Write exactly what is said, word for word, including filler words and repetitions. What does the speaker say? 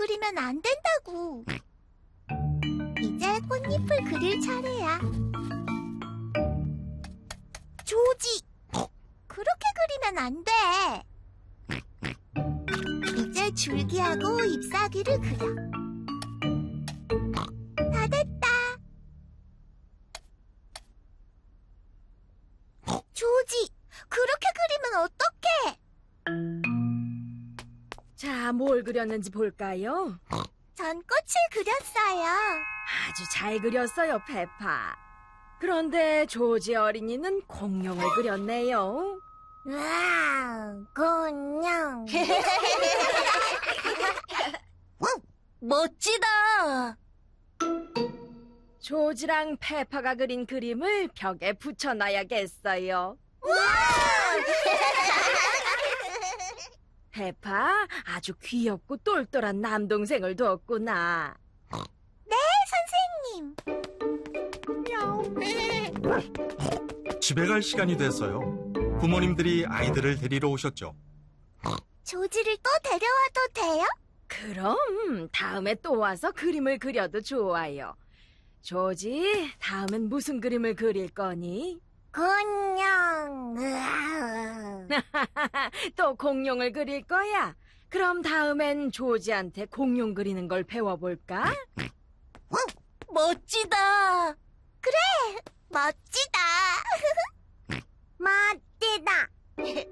그리면 안 된다고. 이제 꽃잎을 그릴 차례야. 조지, 그렇게 그리면 안 돼. 이제 줄기하고 잎사귀를 그려. 다 됐다. 조지, 그렇게 그리면 어떡해? 자, 뭘 그렸는지 볼까요? 전 꽃을 그렸어요. 아주 잘 그렸어요, 페파. 그런데 조지 어린이는 공룡을 그렸네요. 와, 공룡. 멋지다. 조지랑 페파가 그린 그림을 벽에 붙여놔야겠어요. 페파, 아주 귀엽고 똘똘한 남동생을 뒀구나. 네, 선생님. 집에 갈 시간이 됐어요. 부모님들이 아이들을 데리러 오셨죠. 조지를 또 데려와도 돼요? 그럼 다음에 또 와서 그림을 그려도 좋아요. 조지, 다음엔 무슨 그림을 그릴 거니? 공룡. 으아. 또 공룡을 그릴 거야? 그럼 다음엔 조지한테 공룡 그리는 걸 배워볼까? 멋지다. 그래, 멋지다. 멋지다.